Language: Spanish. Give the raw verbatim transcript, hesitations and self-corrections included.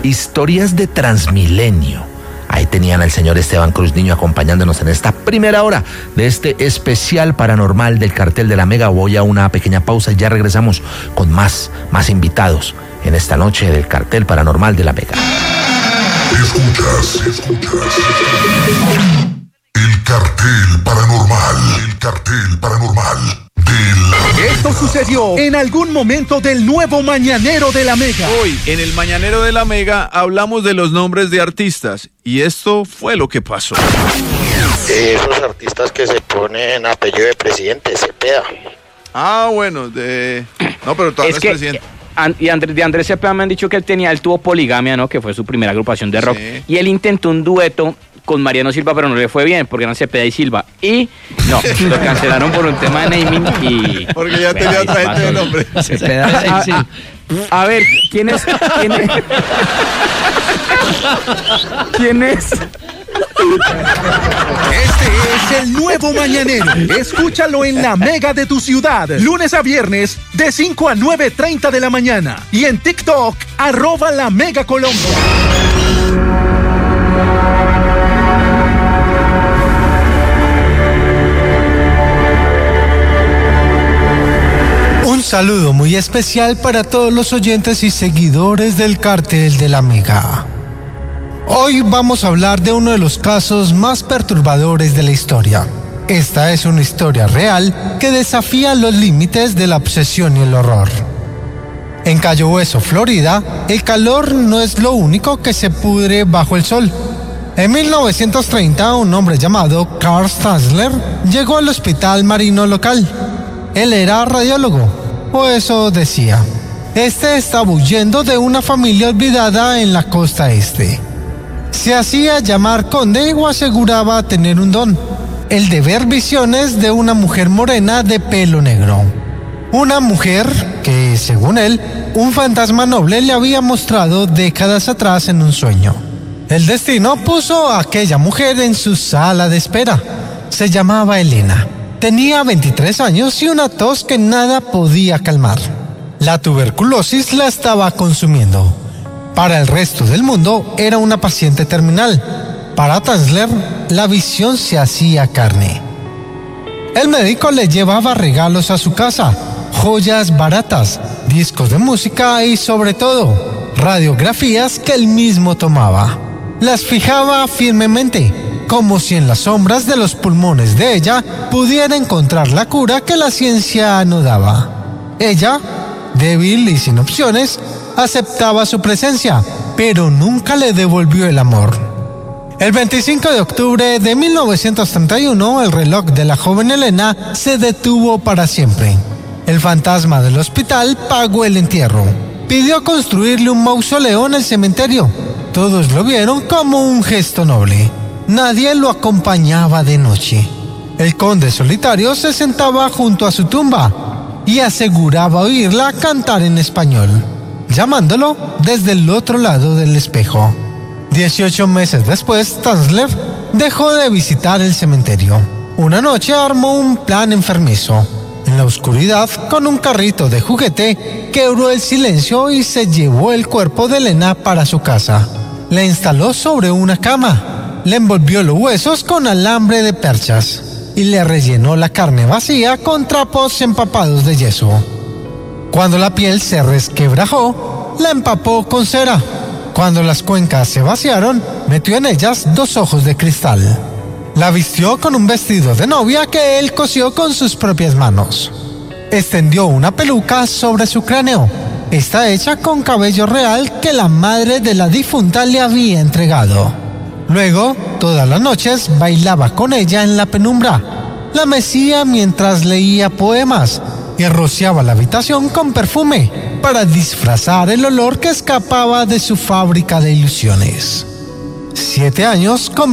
Historias de Transmilenio. Ahí tenían al señor Esteban Cruz Niño acompañándonos en esta primera hora de este especial paranormal del Cartel de la Mega. Voy a una pequeña pausa y ya regresamos con más, más invitados en esta noche del Cartel Paranormal de la Mega. Escuchas, escuchas. El Cartel Paranormal, el Cartel Paranormal de la Mega. Esto sucedió en algún momento del nuevo Mañanero de la Mega. Hoy, en el Mañanero de la Mega, hablamos de los nombres de artistas. Y esto fue lo que pasó. Esos artistas que se ponen apellido de presidente, Cepeda. Ah, bueno, de... No, pero todavía es es que, presidente. And, y Andrés, de Andrés Cepeda me han dicho que él tenía, él tuvo Poligamia, ¿no? Que fue su primera agrupación de rock. Sí. Y él intentó un dueto con Mariano Silva, pero no le fue bien, porque eran Cepeda y Silva. Y no, lo cancelaron por un tema de naming y... Porque ya tenía otra gente de nombre. Cepeda, a, a, a ver, ¿quién es? ¿Quién es? ¿Quién es? Este es el nuevo Mañanero. Escúchalo en la Mega de tu ciudad. Lunes a viernes de cinco a nueve treinta de la mañana. Y en TikTok, arroba la Mega Colombia. Un saludo muy especial para todos los oyentes y seguidores del Cartel de la Mega. Hoy vamos a hablar de uno de los casos más perturbadores de la historia. Esta es una historia real que desafía los límites de la obsesión y el horror. En Cayo Hueso, Florida, el calor no es lo único que se pudre bajo el sol. En mil novecientos treinta, un hombre llamado Carl Tanzler llegó al hospital marino local. Él era radiólogo, o eso decía. Este estaba huyendo de una familia olvidada en la costa este. Se hacía llamar conde o aseguraba tener un don, el de ver visiones de una mujer morena de pelo negro. Una mujer que, según él, un fantasma noble le había mostrado décadas atrás en un sueño. El destino puso a aquella mujer en su sala de espera. Se llamaba Elena. Tenía veintitrés años y una tos que nada podía calmar. La tuberculosis la estaba consumiendo. Para el resto del mundo era una paciente terminal. Para Tanzler, la visión se hacía carne. El médico le llevaba regalos a su casa, joyas baratas, discos de música y, sobre todo, radiografías que él mismo tomaba. Las fijaba firmemente, como si en las sombras de los pulmones de ella pudiera encontrar la cura que la ciencia no daba. Ella, débil y sin opciones, aceptaba su presencia, pero nunca le devolvió el amor. El veinticinco de octubre de mil novecientos treinta y uno, el reloj de la joven Elena se detuvo para siempre. El fantasma del hospital pagó el entierro. Pidió construirle un mausoleo en el cementerio. Todos lo vieron como un gesto noble. Nadie lo acompañaba de noche. El conde solitario se sentaba junto a su tumba y aseguraba oírla cantar en español, llamándolo desde el otro lado del espejo. Dieciocho meses después, Tanzler dejó de visitar el cementerio. Una noche armó un plan enfermizo. En la oscuridad, con un carrito de juguete, quebró el silencio y se llevó el cuerpo de Elena para su casa. La instaló sobre una cama, le envolvió los huesos con alambre de perchas y le rellenó la carne vacía con trapos empapados de yeso. Cuando la piel se resquebrajó, la empapó con cera. Cuando las cuencas se vaciaron, metió en ellas dos ojos de cristal. La vistió con un vestido de novia que él cosió con sus propias manos. Extendió una peluca sobre su cráneo. Está hecha con cabello real que la madre de la difunta le había entregado. Luego, todas las noches bailaba con ella en la penumbra. La mecía mientras leía poemas y rociaba la habitación con perfume para disfrazar el olor que escapaba de su fábrica de ilusiones. Siete años con